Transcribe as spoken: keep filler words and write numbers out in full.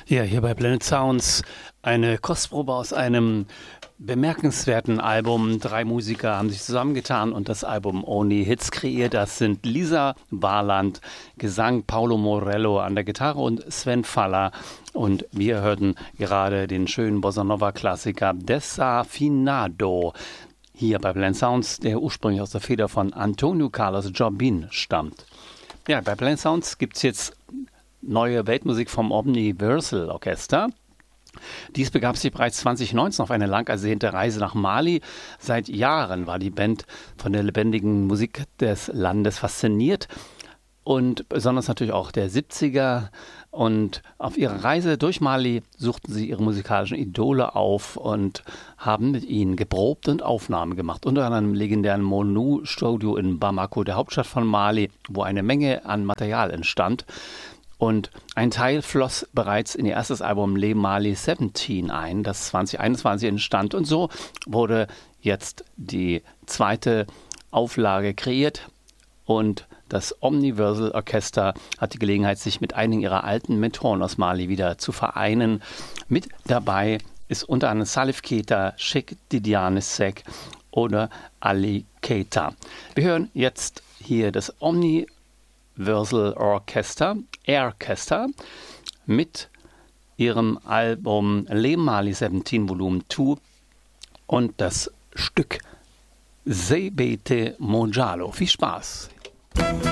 Ja, hier bei Blended Sounds eine Kostprobe aus einem bemerkenswerten Album. Drei Musiker haben sich zusammengetan und das Album Only Hits kreiert. Das sind Lisa Warland, Gesang Paulo Morello an der Gitarre und Sven Faller. Und wir hörten gerade den schönen Bossa Nova Klassiker Desafinado. Hier bei Blended Sounds, der ursprünglich aus der Feder von Antonio Carlos Jobim stammt. Ja, bei Blended Sounds gibt es jetzt neue Weltmusik vom Omniversal Orchester. Dies begab sich bereits zwanzig neunzehn auf eine lang ersehnte Reise nach Mali. Seit Jahren war die Band von der lebendigen Musik des Landes fasziniert und besonders natürlich auch der siebziger. Und auf ihrer Reise durch Mali suchten sie ihre musikalischen Idole auf und haben mit ihnen geprobt und Aufnahmen gemacht. Unter anderem im legendären Monu-Studio in Bamako, der Hauptstadt von Mali, wo eine Menge an Material entstand. Und ein Teil floss bereits in ihr erstes Album Le Mali siebzehn ein, das zwanzig einundzwanzig entstand. Und so wurde jetzt die zweite Auflage kreiert. Und das Omniversal Orchester hat die Gelegenheit, sich mit einigen ihrer alten Mentoren aus Mali wieder zu vereinen. Mit dabei ist unter anderem Salif Keita, Cheikh Tidiane Seck oder Ali Keita. Wir hören jetzt hier das Omniversal Versal Orchester, Airchester, mit ihrem Album Le Mali siebzehn Volume zwei und das Stück Sebete Mojalo. Viel Spaß!